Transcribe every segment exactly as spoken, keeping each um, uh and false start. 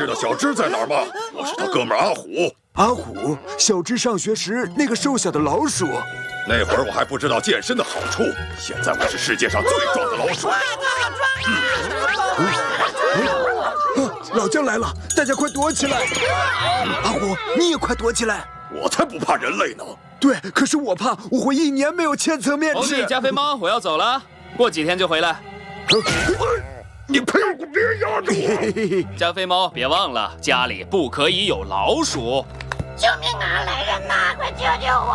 道小芝在哪儿吗？我是他哥们阿虎。 阿虎，小芝上学时那个瘦小的老鼠。 那会儿我还不知道健身的好处，现在我是世界上最壮的老鼠。 老姜来了，大家快躲起来！阿虎，你也快躲起来！ 我才不怕人类呢。 对，可是我怕我会一年没有千层面吃。 欧弟，加菲猫，我要走了，过几天就回来。 你屁股别压着我！ 加菲猫，别忘了家里不可以有老鼠。 救命啊！来人呐，快救救我！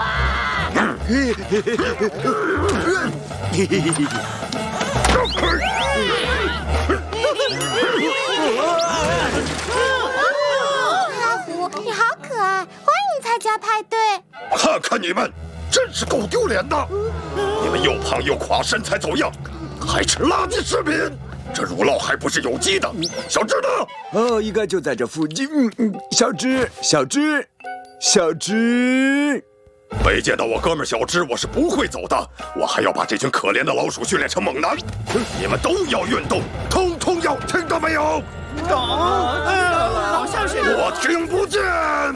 阿虎，你好可爱，欢迎参加派对。 看看你们，真是够丢脸的！你们又胖又垮，身材走样，还吃垃圾食品。这乳酪还不是有机的。小芝呢？ 哦，应该就在这附近。嗯嗯，小芝，小芝，小芝。 没见到我哥们小芝，我是不会走的。我还要把这群可怜的老鼠训练成猛男。你们都要运动，通通要，听到没有？ 懂。好像是。 我听不见。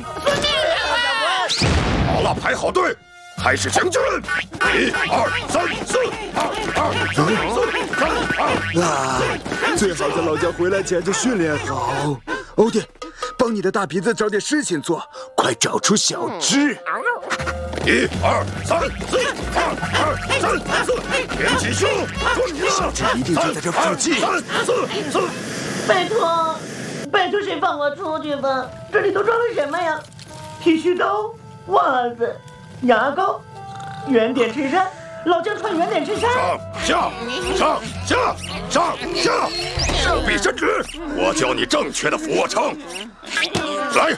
好了，排好队。开始行进！一二三四，二二三四，三二。 啊！最好在老姜回来前就训练好。欧弟，帮你的大鼻子找点事情做，快找出小芝。 一二三四，二二三四，别起胸，注意了！ 小芝一定就在这附近。 三四四， 拜托，拜托，谁放我出去吧？这里都装了什么呀？剃须刀、袜子。牙膏，圆点衬衫，老姜穿圆点衬衫。 上下上下上下，手臂伸直，我教你正确的俯卧撑。来，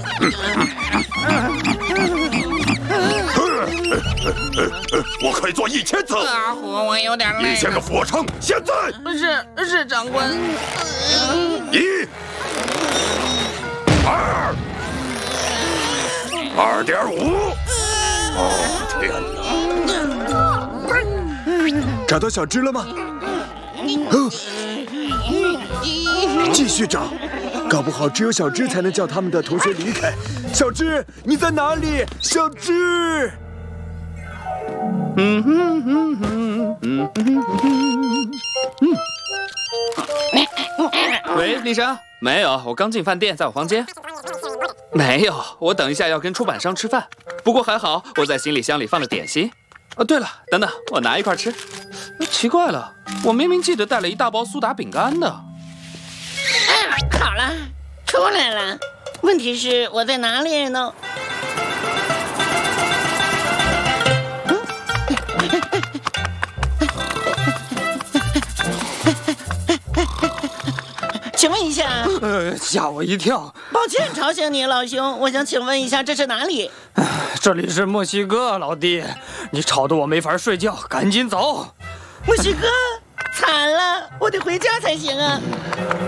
我可以做一千次。 阿虎，我有点累。 一千个俯卧撑，现在。 是是，长官。 一，二，二点五。哦天哪！找到小芝了吗？哦，继续找，搞不好只有小芝才能叫他们的同学离开。小芝，你在哪里？小芝。 嗯哼哼哼嗯哼哼嗯。喂，丽莎，没有，我刚进饭店，在我房间。没有，我等一下要跟出版商吃饭。不过还好，我在行李箱里放了点心。哦，对了，等等，我拿一块吃。奇怪了，我明明记得带了一大包苏打饼干的。 啊，好了，出来了。问题是我在哪里呢？请问一下， 呃，吓我一跳。 抱歉吵醒你，老兄。我想请问一下，这是哪里？ 这里是墨西哥，老弟。你吵得我没法睡觉，赶紧走。 墨西哥，惨了，我得回家才行啊。